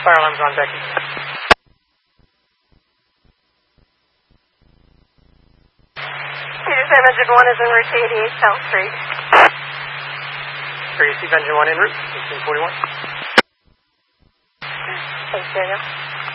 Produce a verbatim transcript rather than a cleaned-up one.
Fire alarm's on, Becky. Peterson Engine one is en route to eighty-eight South Street. Receive Engine one en route, eighteen forty-one. Thanks, Daniel.